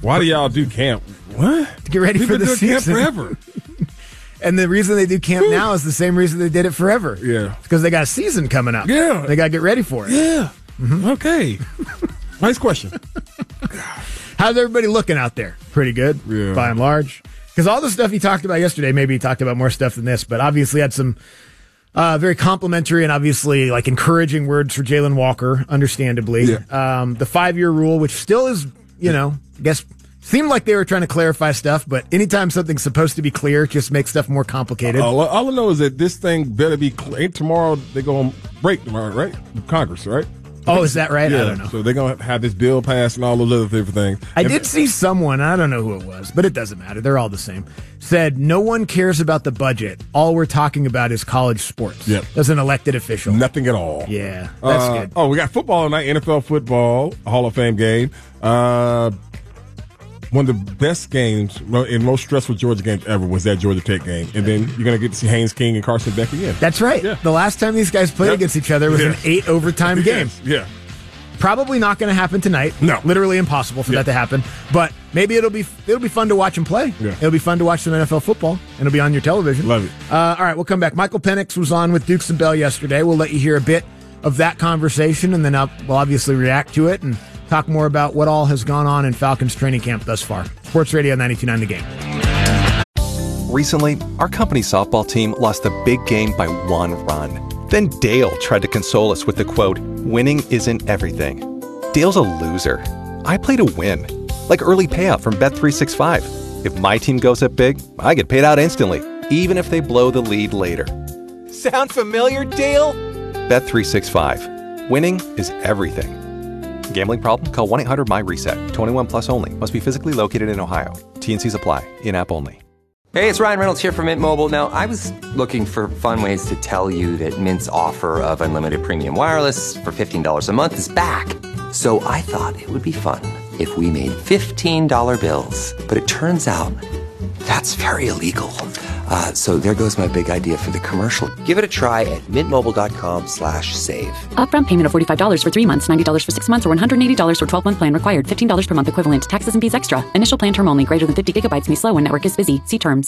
Why do y'all do camp? What? To get ready for the season. Camp forever. And the reason they do camp now is the same reason they did it forever. Yeah. It's because they got a season coming up. Yeah. They got to get ready for it. Yeah. Mm-hmm. Okay. Nice question. How's everybody looking out there? Pretty good, by and large. Because all the stuff he talked about yesterday, maybe he talked about more stuff than this, but obviously had some very complimentary and obviously like encouraging words for Jalen Walker, understandably. Yeah. The 5-year rule, which still is, I guess, seemed like they were trying to clarify stuff, but anytime something's supposed to be clear, it just makes stuff more complicated. All I know is that this thing better be clear. Tomorrow, they're going to break tomorrow, right? Congress, right? Oh, is that right? Yeah. I don't know. So they're going to have this bill passed and all those other different things. I did see someone, I don't know who it was, but it doesn't matter. They're all the same. Said, no one cares about the budget. All we're talking about is college sports. Yep. As an elected official. Nothing at all. Yeah, that's good. Oh, we got football tonight, NFL football, Hall of Fame game. One of the best games and most stressful Georgia games ever was that Georgia Tech game. And then you're going to get to see Haynes King and Carson Beck again. That's right. Yeah. The last time these guys played against each other was an 8 overtime game. Yeah. Probably not going to happen tonight. No. Literally impossible for that to happen. But maybe it'll be fun to watch them play. Yeah. It'll be fun to watch some NFL football, and it'll be on your television. Love it. All right, we'll come back. Michael Penix was on with Dukes and Bell yesterday. We'll let you hear a bit of that conversation, and then we'll obviously react to it and talk more about what all has gone on in Falcons training camp thus far. Sports Radio 92.9 The Game. Recently, our company softball team lost a big game by 1 run. Then Dale tried to console us with the quote, "Winning isn't everything." Dale's a loser. I play to win. Like early payout from Bet365. If my team goes up big, I get paid out instantly, even if they blow the lead later. Sound familiar, Dale? Bet365. Winning is everything. Gambling problem? Call 1-800-MY-RESET. 21 plus only. Must be physically located in Ohio. T&Cs apply. In-app only. Hey, it's Ryan Reynolds here from Mint Mobile. Now, I was looking for fun ways to tell you that Mint's offer of unlimited premium wireless for $15 a month is back. So I thought it would be fun if we made $15 bills. But it turns out that's very illegal. So there goes my big idea for the commercial. Give it a try at mintmobile.com/save. Upfront payment of $45 for 3 months, $90 for 6 months, or $180 for 12-month plan required. $15 per month equivalent. Taxes and fees extra. Initial plan term only. Greater than 50 gigabytes may slow when network is busy. See terms.